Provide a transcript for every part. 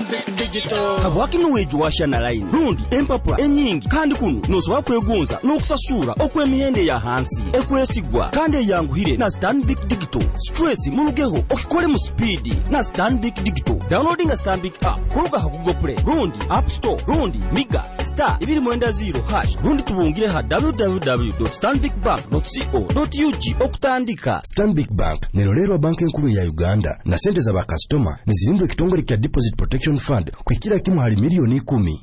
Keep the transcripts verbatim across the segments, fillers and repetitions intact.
Stanbic Digital. Kabwaki nuweju washana line. Rundi empapula enyingi kandi kuno nosobola kwegonza n'okusasura okw'emihende ya hansi ekwesigwa kandi eyanguhire na Stanbic Digital. Stress mulugeho okikole mu speed na Stanbic Digital. Downloading a Stanbic app kuruga ha Google Play, Rundi App Store, Rundi Miga star ibiri mwenda zero hash. Rundi tubungire ha w w w dot stanbic bank dot co dot u g okutandika. Stanbic Bank nerolero banki enkulu ya Uganda na sente za bakastoma nizirindwe kitongole kya Deposit Protection Fund kwikira kimu hali milioni kumi.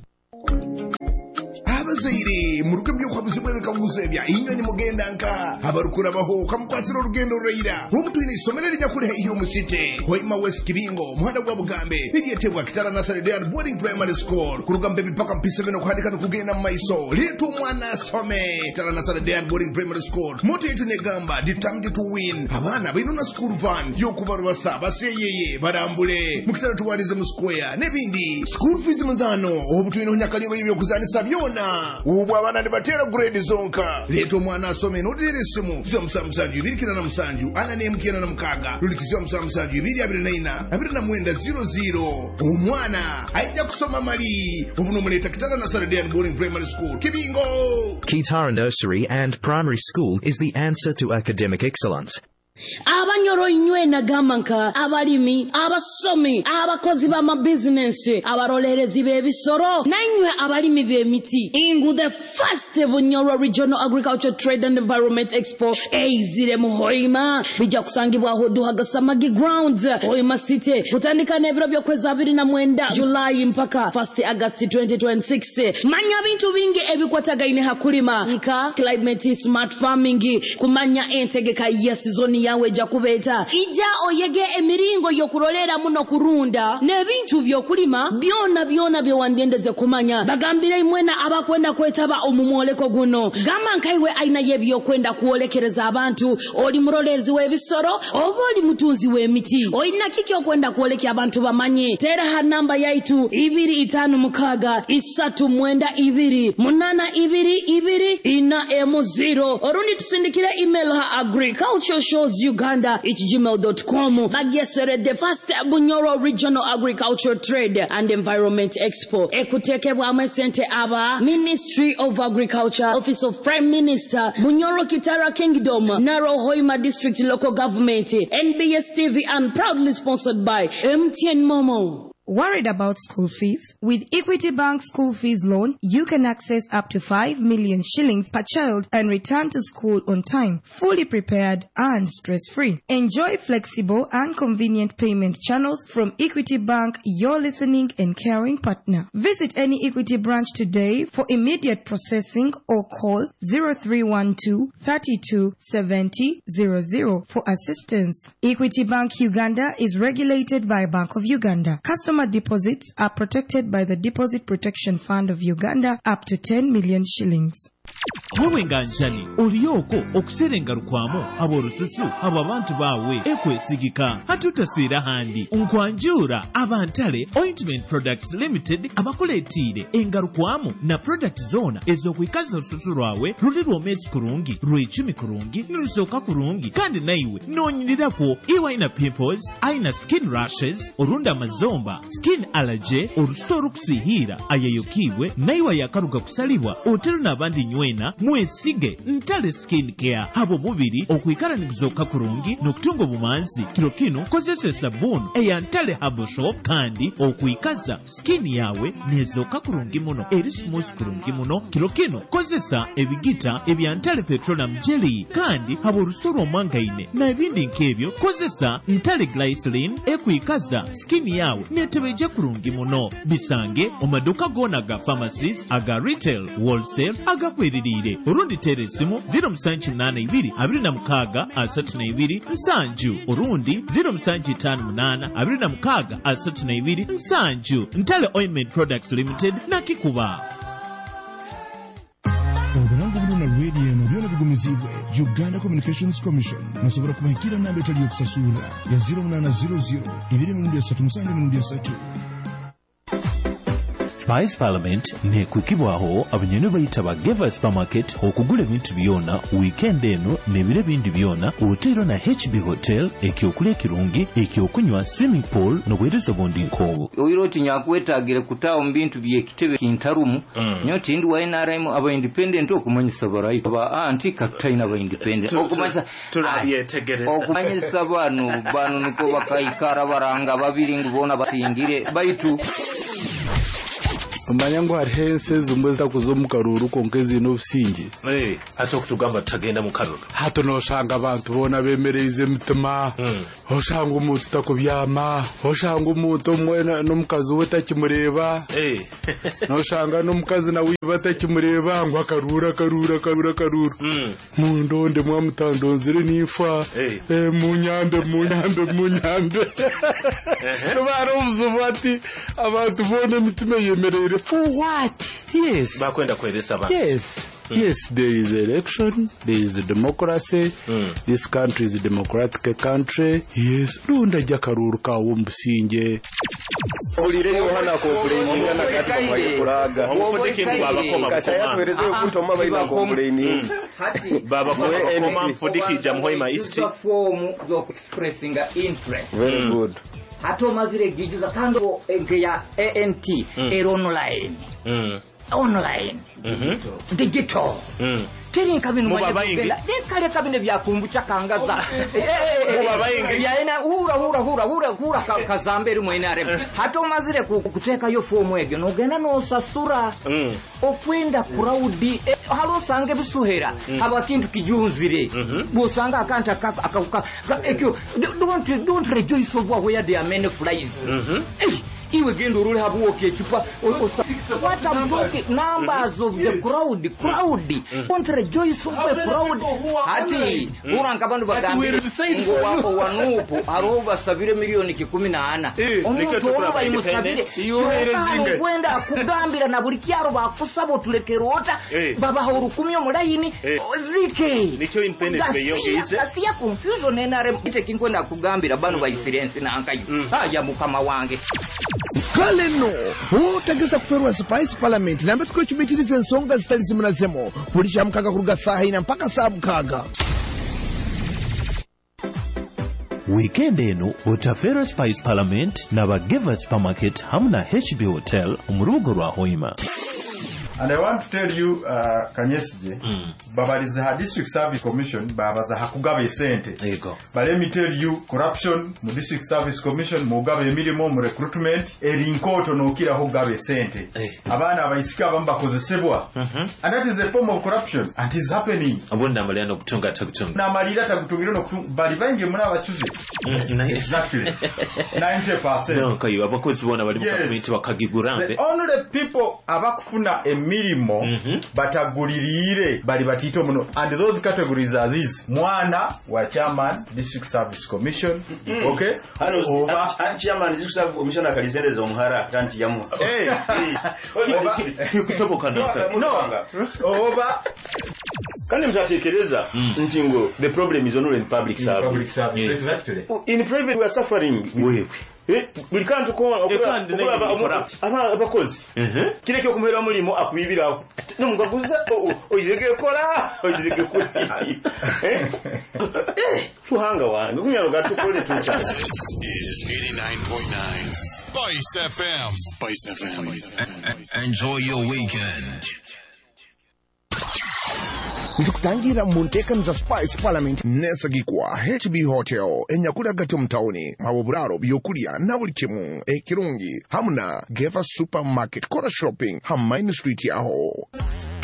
Abazaire muruke byoko bizimwe bikaguze bya inyoni mugenda nka abarukura baho kamukwatira urugendo rurayira omuntu ine isomere rijya kuri hiyo musite Hoima West Kibingo muhanda gwa Bugambe nigiyetebwa Kitara Nasari Day Boarding Primary School kurugambe bipaka mpise bino kuhandika no kugenda mu maiso litu mwana some Kitara Nasari Day Boarding Primary School moto yetu negamba determined to win abana bino na school van yo kubarwasa baseyeye barambule mukitara tuwalize mu square nebindi school fees munzano obutu ino nyakalingo yibyo kuzanisa byona ubu abana ndibatera grade zonka leto mwana asome no dirisimu zyo musamsanju birikira na musanju ana nemkira na mkaga lulikizyo musamsanju ibiri abiri na ina abiri na mwenda zero zero umwana aija kusoma mali ubu numuleta Kitara Nasari Day Boarding Primary School Kibingo. Kitara Nursery and Primary School is the answer to academic excellence. Abanyoro inywena gamanka abalimi abasomi abakozi ba business abarolerezi bebisoro nanywe abalimi bemiti ingu the first Bunyoro Regional Agriculture Trade and Environment Expo eizire mu Hoima bija kusangibwa ho duhagasamagi grounds Hoima City kutandika nebiro byo kwezi abiri na mwenda July mpaka first August twenty twenty-six manya bintu bingi ebikwatagaine hakulima nka climate smart farming kumanya entegeka ya season yawe jakubeta ija oyege emiringo yokurolera muno kurunda nebintu byokulima byona byona byo wandendeze kumanya bagambire imwena abakwenda kwetaba omumoleko guno gama nkaiwe aina yebyo kwenda kuolekereza abantu oli murolezi webisoro oboli mutunzi wemiti oyina kiki okwenda kuolekya abantu bamanye tera ha namba yaitu ibiri itanu mukaga isatu mwenda ibiri munana ibiri ibiri ina emu zero orundi tusindikire email ha agriculture shows Uganda at gmail dot com. Bagesere the first Bunyoro Regional Agriculture Trade and Environment Expo. Ekuteke bwa sente aba Ministry of Agriculture, Office of Prime Minister, Bunyoro Kitara Kingdom, Naro Hoima District Local Government, N B S T V, and proudly sponsored by M T N Momo. Worried about school fees? With Equity Bank School Fees Loan, you can access up to five million shillings per child and return to school on time, fully prepared and stress-free. Enjoy flexible and convenient payment channels from Equity Bank, your listening and caring partner. Visit any Equity branch today for immediate processing or call zero three one two, three two seven zero zero zero for assistance. Equity Bank Uganda is regulated by Bank of Uganda. Customer deposits are protected by the Deposit Protection Fund of Uganda up to ten million shillings. Wewe nganjani oliyoko okuserenga lukwamu aborususu abo abantu bawe ekwesigika hatutasira handi nkwanjura abantale Ointment Products Limited abakoletire engarukwamu na product zona ezokwikaza rususu rwawe ruli rwomesi kurungi rwicumi kurungi nurusoka kurungi kandi naiwe nonyirirako iwa ina pimples aina skin rashes orunda mazomba skin allergy orusoro kusihira ayayokiwe naiwa yakaruga kusalibwa otero nabandi nywena mwesige ntale skin care habo bubiri okwikaranikizoka kurungi nokutunga bumanzi kilo kino kozese sabuni eya ntale habo shop kandi okwikaza skin yawe nezoka kurungi muno eri smooth kurungi muno kilo kino kozesa ebigita ebya ntale petroleum jelly kandi habo rusoro mangaine na ebindi nkebyo kozesa ntale glycerin ekwikaza skin yawe netebeje kurungi muno bisange omaduka gona ga pharmacies aga retail wholesale aga kweririre urundi teresimu zero musanju munana ibiri abiri na mukaga asatu na ibiri nsanju urundi zero musanju itanu munana abiri na mukaga asatu na ibiri nsanju Ntale Ointment Products Limited na Kikuba. Oburangu buno na radio no byona bigumizibwe Uganda Communications Commission musobora kubahikira namba etali yokusasula ya zero munana zero zero ibiri mu ndya satu musanju mu ndya satu. Spice Parliament nekwekibwaho abanyoni bayita ba Geva Supermarket okugula ebintu byona weekend eno n'ebiro bindi byona otero na H B Hotel ekyokulya kirungi ekyokunywa swimming pool n'obwerezo bondi nkobo oyiroti nyakwetagire kutawo mbintu byekitebe kintarumu mm. nyoti ndi wa N R M aba independent okumanyisa barayi ba anti kaktaina ba independent okumanyisa tulayetegereza okumanyisa bano bano niko bakayikara baranga babiri ngubona basingire baitu umanya ngo hari hense zimwe zakuzo mu karuru konkezi no busingi eh hato kutugamba tagenda mu karuru hato no shanga abantu bona bemereze mitima mm. oshanga umuntu takubyama oshanga umuntu umwe no mukazi we takimureba eh no shanga no mukazi na wiba takimureba ngo akarura karura karura karura mm. mu ndonde mwa mutandonzire nifa eh e, mu nyande mu nyande mu nyande no barumzubati abantu bona mitima yemerere for what? Yes. Bakwenda kweleza ba. Yes. Mm. Yes, there is election, there is a democracy. Mm. This country is a democratic country. Yes, runda jakaruru ka wumbusinge. Olire Yohana ko kurenga na kati kwa kuraga. Omufudiki baba koma kashaya tueleze kutoma baina ko kureni. Baba koma mfudiki jamhuri East. Form of expressing interest. Very mm. good. Hato mazire gijuza kando ya A N T mm. er online mm. online mm-hmm. digital mm. teri kabinu mwanyegela dekale kabine byakumbucha kangaza eh yaina hura hura hura hura hura kazamberi mwenare hato mazire kuteka yo fomu egyo nogenda no sasura mm. okwenda crowd halo sange bisuhera mm. abakintu kijunzire mm-hmm. busanga akanta akakuka ekyo don't don't rejoice over where there are many flies mhm iwe gendo rule habu okechupa what I'm talking numbers of the crowd crowd don't rejoice over crowd hati uranga bantu bagambi ngo wako wanupo aroba sabire milioni kikumi na ana omuntu oba imusabire yoherezinde kwenda kugambira na buli kyaro bakusabo tulekerota baba horukumi omulayini zike nicho independent beyongeze asiya confusion enare itekin kwenda kugambira banu ba experience na ankayo haya mukama wange kale no utageza kuferwa Spice Parliament nambe tukochibitirize ensonga zitali zimunazemo pulisha mkaga kuruga saha ina mpaka saa mkaga weekend eno otafera Spice Parliament na ba Geva Supermarket hamna H B Hotel umurugo rwa Hoima. And I want to tell you, uh, Kanyesije, mm. Babaliza District Service Commission, Babaza Hakugabe Sente. There you go. But let me tell you, corruption, mu District Service Commission, Mugabe minimum recruitment, Erinkoto no kira Hugabe Sente. Abana abaisika bamba kozesebwa. And that is a form of corruption, and it is happening. Abunda amalira no kutunga takutunga. Na amalira takutungira no kutunga, bali bange muna abachuze. Exactly. ninety percent. No, kayo abakozi bona bali mu community bakagigurambe. The only people abakufuna a milimo mm-hmm. batagulirire bali batito muno, and those categories are these: mwana wa chairman District Service Commission mm-hmm. okay hano over chairman District Service Commission akalizereza omuhara tanti yamu eh kutoboka no over kale mtatekeleza ntingo the problem is only in public service, public service. Yes. Exactly. In private we are suffering wewe eh bulikantu ko aba abakozi eh kile cyo kumera mulimo akubibiraho no mugaguza oyizege kola oyizege kuri eh tuhanga wangu kunyaro gatukole tucha is eighty-nine point nine Spice F M. Spice F M. Enjoy your weekend. Nitukutangira muntekano za Spice Parliament nesagikwa H B Hotel enyakula gato mtaoni mawoburaro byokulya na buli kimu ekirungi hamuna Geva Supermarket Kora Shopping ha Main Street yaho.